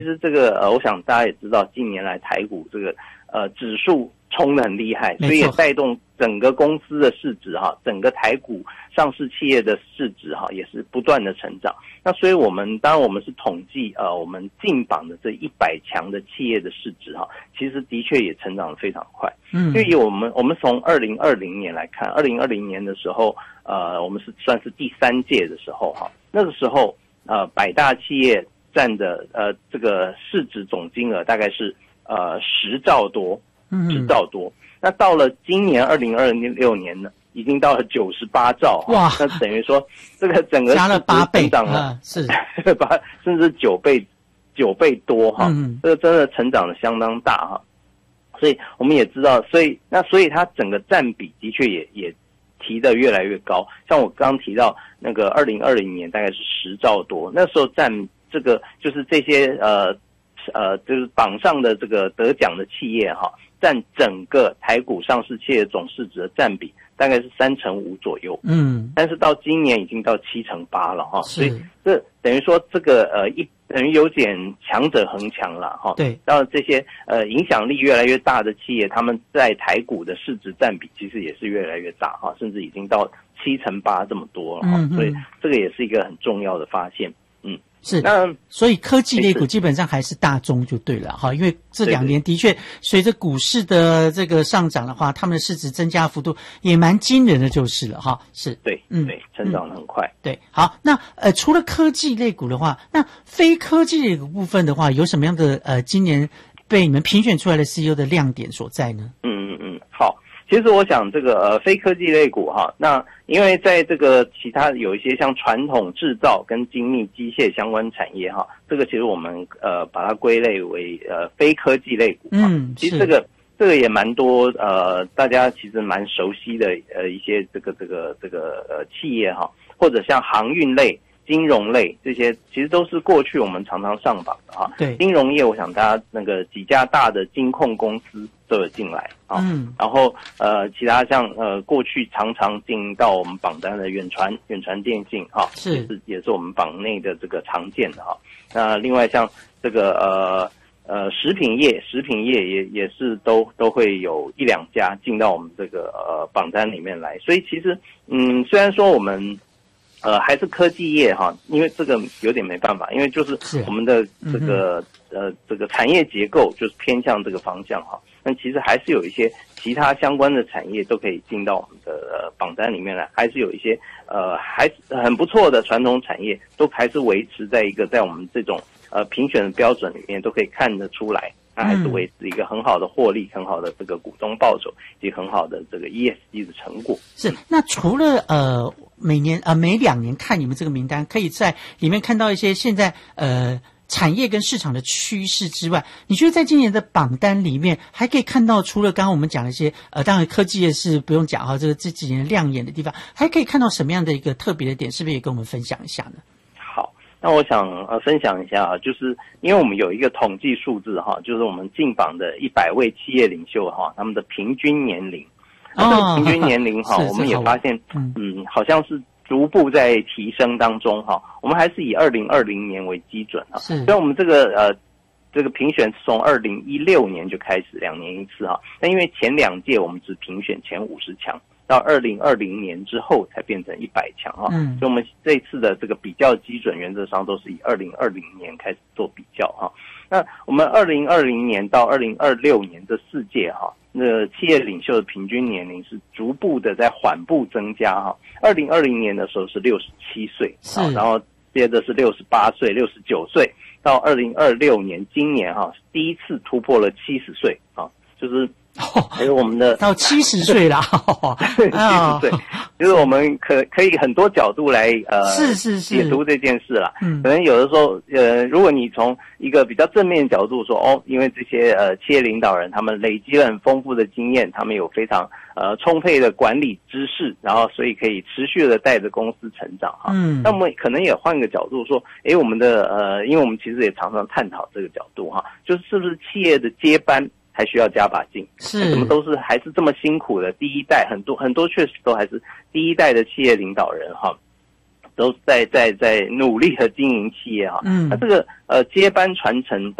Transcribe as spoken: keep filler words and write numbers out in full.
其实这个呃，我想大家也知道，近年来台股这个呃指数冲得很厉害，所以也带动整个公司的市值哈，整个台股上市企业的市值哈也是不断的成长。那所以我们当然我们是统计呃我们进榜的这一百强的企业的市值哈，其实的确也成长得非常快。嗯，所以我们我们从二零二零年来看，二零二零年的时候，呃，我们是算是第三届的时候哈，那个时候呃百大企业占的呃这个市值总金额大概是呃十兆多。十兆多，那到了今年二零二六年呢，已经到了九十八兆，哇！那等于说这个整个加了八倍， 涨了是八甚至九倍九倍多哈，嗯、这个真的成长的相当大哈。所以我们也知道，所以那所以它整个占比的确也也提得越来越高。像我刚刚提到那个二零二零年大概是十兆多，那时候占这个就是这些呃呃就是榜上的这个得奖的企业哈。占整个台股上市企业总市值的占比大概是三成五左右，嗯，但是到今年已经到七成八了哈，所以这等于说这个呃一等于有点强者恒强了哈，对，然后这些呃影响力越来越大的企业，他们在台股的市值占比其实也是越来越大哈，甚至已经到七成八这么多了哈，嗯嗯，所以这个也是一个很重要的发现，嗯。 是，那所以科技类股基本上还是大宗就对了哈，因为这两年的确随着股市的这个上涨的话，他们的市值增加幅度也蛮惊人的，就是了哈。是， 对，嗯，对，成长得很快。 对，好，那呃，除了科技类股的话，那非科技类股部分的话，有什么样的呃，今年被你们评选出来的 C E O 的亮点所在呢？ 嗯嗯嗯，好。其实我想这个呃非科技类股哈，那因为在这个其他有一些像传统制造跟精密机械相关产业哈，这个其实我们呃把它归类为呃非科技类股。嗯，其实这个这个也蛮多呃大家其实蛮熟悉的呃一些这个这个这个呃企业哈，或者像航运类、金融类这些，其实都是过去我们常常上榜的哈。对，金融业我想大家那个几家大的金控公司都有进来啊，嗯，然后呃，其他像呃过去常常进到我们榜单的远传、远传电信哈，是也是也是我们榜内的这个常见的哈。那另外像这个呃呃食品业，食品业也也是都都会有一两家进到我们这个呃榜单里面来。所以其实嗯，虽然说我们呃还是科技业哈，因为这个有点没办法，因为就是我们的这个、嗯、呃这个产业结构就是偏向这个方向哈。但其实还是有一些其他相关的产业都可以进到我们的呃榜单里面来，还是有一些呃还是很不错的传统产业都还是维持在一个在我们这种呃评选的标准里面都可以看得出来，它还是维持一个很好的获利、很好的这个股东报酬以及很好的这个 E S G 的成果。 是，那除了呃每年呃每两年看你们这个名单，可以在里面看到一些现在呃。产业跟市场的趋势之外，你觉得在今年的榜单里面还可以看到，除了刚刚我们讲的一些呃，当然科技业是不用讲哈，这个这几年亮眼的地方，还可以看到什么样的一个特别的点？是不是也跟我们分享一下呢？ 好，那我想呃分享一下啊，就是因为我们有一个统计数字哈，就是我们进榜的一百位企业领袖哈，他们的平均年龄，那这个平均年龄哈，我们也发现嗯，好像是逐步在提升当中哈，我们还是以二零二零年为基准哈，所以我们这个呃这个评选从二零一六年就开始两年一次哈，那因为前两届我们只评选前五十强，到二零二零年之后才变成一百强哈，嗯，所以我们这次的这个比较基准原则上都是以二零二零年开始做比较哈。那我们二零二零年到二零二六年这四届哈，那企业领袖的平均年龄是逐步的在缓步增加哈。二零二零年的时候是六十七岁，然后接着是六十八岁、六十九岁，到二零二六年今年哈第一次突破了七十岁啊，就是还有我们的到七十岁啦， 七十岁，就是我们可可以很多角度来呃是是是解读这件事啦。嗯，可能有的时候呃，如果你从一个比较正面的角度说，哦，因为这些呃企业领导人他们累积了很丰富的经验，他们有非常呃充沛的管理知识，然后所以可以持续的带着公司成长哈。嗯，那我们可能也换个角度说，诶，我们的呃，因为我们其实也常常探讨这个角度哈，就是是不是企业的接班还需要加把劲？是，怎么都是还是这么辛苦的第一代，很多很多确实都还是第一代的企业领导人哈。 都在在在努力的经营企业哈。 嗯， 那这个呃接班传承